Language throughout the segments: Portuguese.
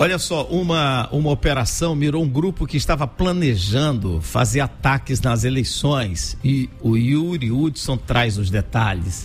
Olha só, uma operação mirou um grupo que estava planejando fazer ataques nas eleições e o Yuri Hudson traz os detalhes.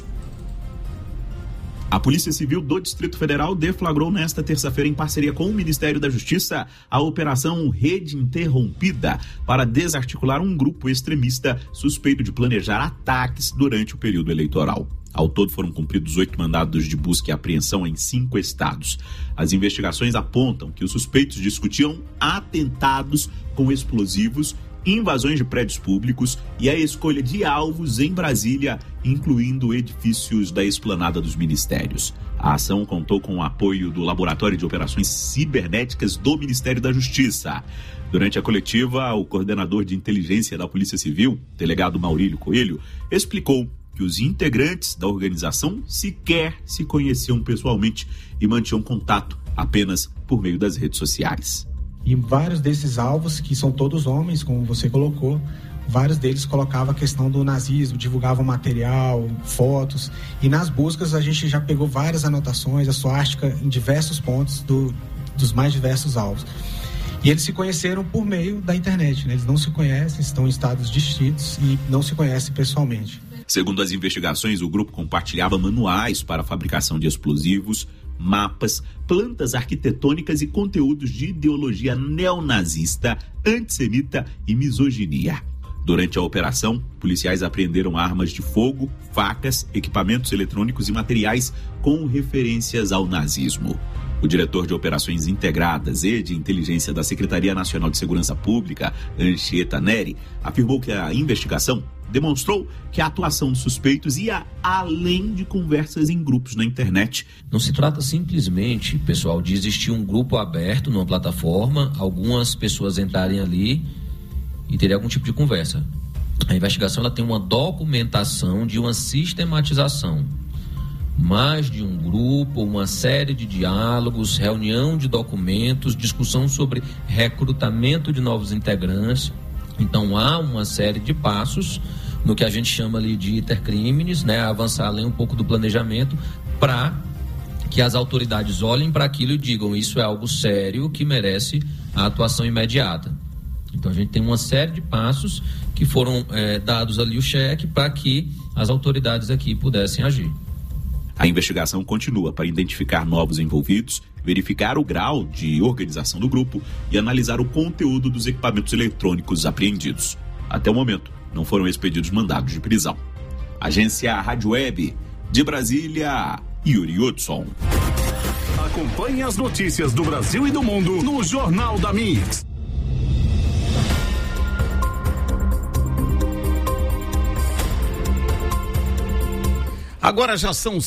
A Polícia Civil do Distrito Federal deflagrou nesta terça-feira, em parceria com o Ministério da Justiça, a Operação Rede Interrompida para desarticular um grupo extremista suspeito de planejar ataques durante o período eleitoral. Ao todo foram cumpridos 8 mandados de busca e apreensão em 5 estados. As investigações apontam que os suspeitos discutiam atentados com explosivos, invasões de prédios públicos e a escolha de alvos em Brasília, incluindo edifícios da esplanada dos ministérios. A ação contou com o apoio do Laboratório de Operações Cibernéticas do Ministério da Justiça. Durante a coletiva, o coordenador de inteligência da Polícia Civil, delegado Maurílio Coelho, explicou que os integrantes da organização sequer se conheciam pessoalmente e mantinham contato apenas por meio das redes sociais. E vários desses alvos, que são todos homens, como você colocou, vários deles colocavam a questão do nazismo, divulgavam material, fotos. E nas buscas a gente já pegou várias anotações, a suástica em diversos pontos dos mais diversos alvos. E eles se conheceram por meio da internet, né? Eles não se conhecem, estão em estados distintos e não se conhecem pessoalmente. Segundo as investigações, o grupo compartilhava manuais para a fabricação de explosivos, mapas, plantas arquitetônicas e conteúdos de ideologia neonazista, antissemita e misoginia. Durante a operação, policiais apreenderam armas de fogo, facas, equipamentos eletrônicos e materiais com referências ao nazismo. O diretor de Operações Integradas e de Inteligência da Secretaria Nacional de Segurança Pública, Anchieta Neri, afirmou que a investigação demonstrou que a atuação dos suspeitos ia além de conversas em grupos na internet. Não se trata simplesmente, pessoal, de existir um grupo aberto numa plataforma, algumas pessoas entrarem ali e terem algum tipo de conversa. A investigação ela tem uma documentação de uma sistematização. Mais de um grupo, uma série de diálogos, reunião de documentos, discussão sobre recrutamento de novos integrantes. Então há uma série de passos no que a gente chama ali de intercrimes, né, avançar além um pouco do planejamento para que as autoridades olhem para aquilo e digam isso é algo sério que merece a atuação imediata. Então a gente tem uma série de passos que foram dados ali o cheque para que as autoridades aqui pudessem agir. A investigação continua para identificar novos envolvidos, verificar o grau de organização do grupo e analisar o conteúdo dos equipamentos eletrônicos apreendidos. Até o momento, não foram expedidos mandados de prisão. Agência Rádio Web de Brasília, Yuri Hudson. Acompanhe as notícias do Brasil e do mundo no Jornal da Mix. Agora já são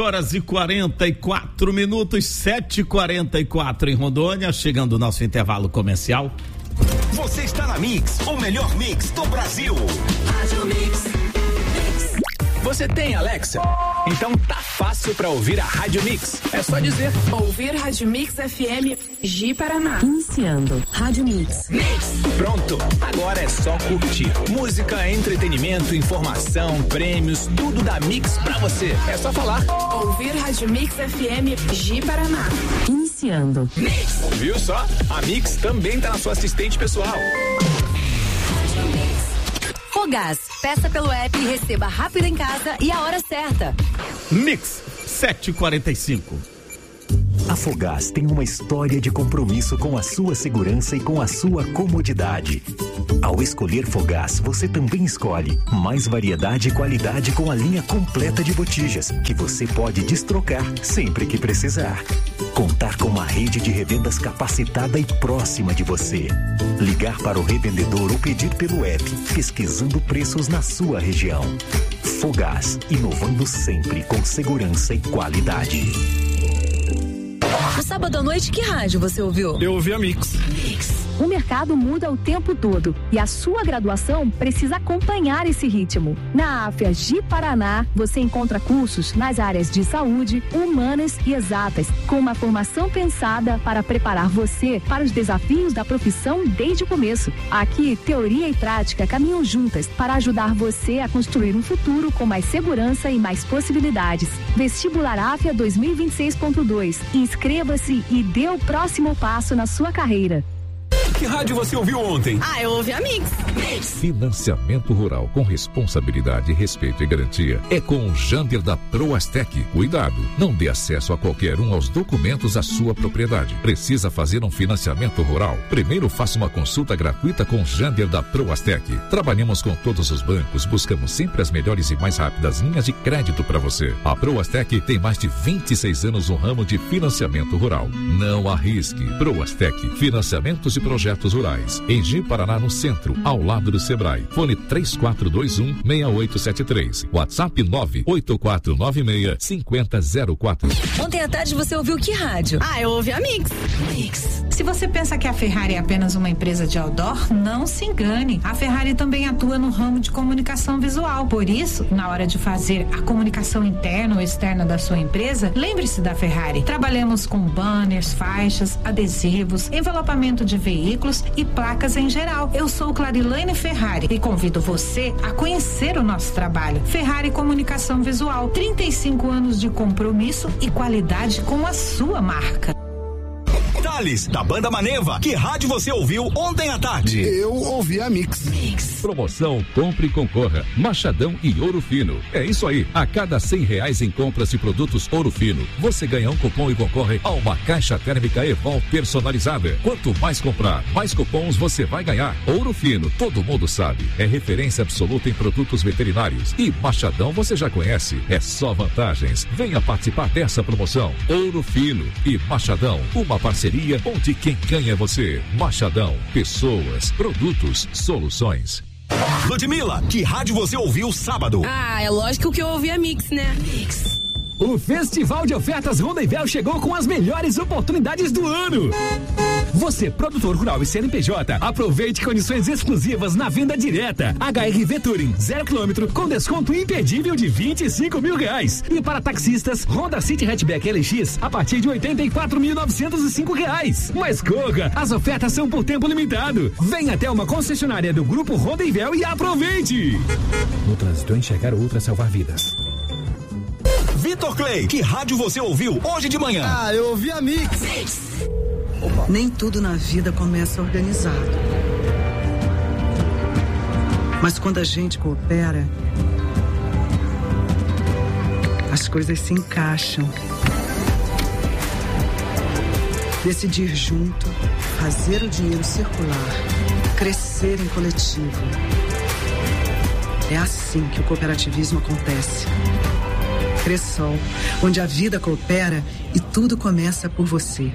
7h44, 7h44 em Rondônia, chegando o nosso intervalo comercial. Você está na Mix, o melhor mix do Brasil. Rádio Mix. Você tem Alexa? Então tá fácil pra ouvir a Rádio Mix. É só dizer. Ouvir Rádio Mix FM Ji Paraná. Iniciando Rádio Mix. Mix. Pronto, agora é só curtir. Música, entretenimento, informação, prêmios, tudo da Mix pra você. É só falar. Ouvir Rádio Mix FM Ji Paraná. Iniciando. Mix. Viu só? A Mix também tá na sua assistente pessoal. Fogás, peça pelo app e receba rápido em casa e a hora certa. Mix 7h45. A Fogás tem uma história de compromisso com a sua segurança e com a sua comodidade. Ao escolher Fogás, você também escolhe mais variedade e qualidade com a linha completa de botijas, que você pode destrocar sempre que precisar. Contar com uma rede de revendas capacitada e próxima de você. Ligar para o revendedor ou pedir pelo app, pesquisando preços na sua região. Fogás, inovando sempre com segurança e qualidade. No sábado à noite, que rádio você ouviu? Eu ouvi a Mix. Mix. O mercado muda o tempo todo e a sua graduação precisa acompanhar esse ritmo. Na AFIA Paraná, você encontra cursos nas áreas de saúde, humanas e exatas, com uma formação pensada para preparar você para os desafios da profissão desde o começo. Aqui, teoria e prática caminham juntas para ajudar você a construir um futuro com mais segurança e mais possibilidades. Vestibular AFIA 2026.2. Inscreva-se e dê o próximo passo na sua carreira. Que rádio você ouviu ontem? Eu ouvi a Mix. Financiamento rural com responsabilidade, respeito e garantia é com o Jander da Proastec. Cuidado, não dê acesso a qualquer um aos documentos da sua propriedade. Precisa fazer um financiamento rural? Primeiro faça uma consulta gratuita com o Jander da Proastec. Trabalhamos com todos os bancos, buscamos sempre as melhores e mais rápidas linhas de crédito para você. A Proastec tem mais de 26 anos no ramo de financiamento rural. Não arrisque. Proastec, financiamentos de projetos rurais. Em Ji-Paraná, no centro, ao lado do Sebrae. Fone 3421-6873. WhatsApp 98496-5004. Ontem à tarde você ouviu que rádio? Eu ouvi a Mix. Se você pensa que a Ferrari é apenas uma empresa de outdoor, não se engane. A Ferrari também atua no ramo de comunicação visual. Por isso, na hora de fazer a comunicação interna ou externa da sua empresa, lembre-se da Ferrari. Trabalhamos com banners, faixas, adesivos, envelopamento de veículos e placas em geral. Eu sou Clarilane Ferrari e convido você a conhecer o nosso trabalho. Ferrari Comunicação Visual, 35 anos de compromisso e qualidade com a sua marca. Thales, da Banda Maneva, que rádio você ouviu ontem à tarde? Eu ouvi a Mix. Promoção Compre e Concorra, Machadão e Ouro Fino. É isso aí, a cada R$100 em compras de produtos Ouro Fino, você ganha um cupom e concorre a uma caixa térmica Evol personalizada. Quanto mais comprar, mais cupons você vai ganhar. Ouro Fino, todo mundo sabe, é referência absoluta em produtos veterinários. E Machadão você já conhece, é só vantagens. Venha participar dessa promoção. Ouro Fino e Machadão, uma parceria onde quem ganha é você. Machadão, pessoas, produtos, soluções. Ludmilla, que rádio você ouviu sábado? É lógico que eu ouvi a Mix, né? O Festival de Ofertas Rondonvel chegou com as melhores oportunidades do ano. Você, produtor rural e CNPJ, aproveite condições exclusivas na venda direta. HRV Touring, 0 km, com desconto imperdível de R$25 mil. E para taxistas, Honda City Hatchback LX, a partir de R$84.905. Mas corra, as ofertas são por tempo limitado. Venha até uma concessionária do Grupo Rondonvel e aproveite. No trânsito, enxergar outra, salvar vidas. Vitor Clay, que rádio você ouviu hoje de manhã? Eu ouvi a Mix. Nem tudo na vida começa organizado. Mas quando a gente coopera, as coisas se encaixam. Decidir junto, fazer o dinheiro circular, crescer em coletivo. É assim que o cooperativismo acontece. Cressol, onde a vida coopera e tudo começa por você.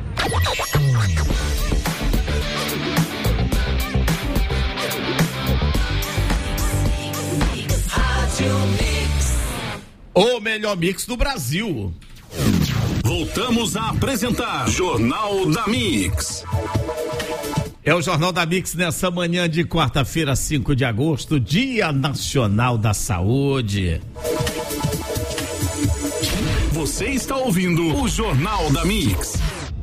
O melhor mix do Brasil. Voltamos a apresentar Jornal da Mix. É o Jornal da Mix nessa manhã de quarta-feira, 5 de agosto, Dia Nacional da Saúde. Você está ouvindo o Jornal da Mix.